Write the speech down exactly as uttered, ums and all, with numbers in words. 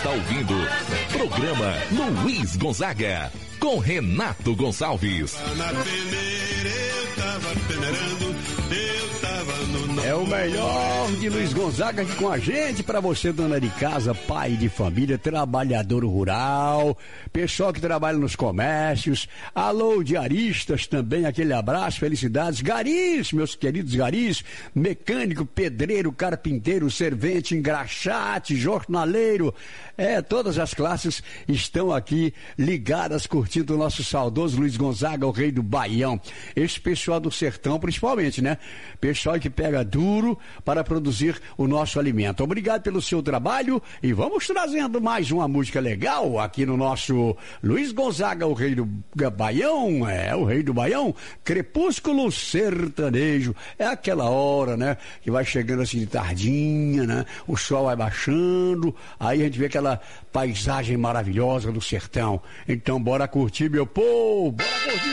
está ouvindo programa Luiz Gonzaga com Renato Gonçalves. É o melhor de Luiz Gonzaga aqui com a gente, para você, dona de casa, pai de família, trabalhador rural, pessoal que trabalha nos comércios, alô, diaristas também, aquele abraço, felicidades, garis, meus queridos garis, mecânico, pedreiro, carpinteiro, servente, engraxate, jornaleiro, é, todas as classes estão aqui ligadas, curtindo o nosso saudoso Luiz Gonzaga, o rei do Baião. Esse pessoal do sertão, principalmente, né? Pessoal que pega duro para produzir o nosso alimento. Obrigado pelo seu trabalho e vamos trazendo mais uma música legal aqui no nosso Luiz Gonzaga, o rei do Baião, é, o rei do Baião, Crepúsculo Sertanejo. É aquela hora, né, que vai chegando assim de tardinha, né, o sol vai baixando, aí a gente vê aquela paisagem maravilhosa do sertão. Então bora curtir, meu povo, bora curtir.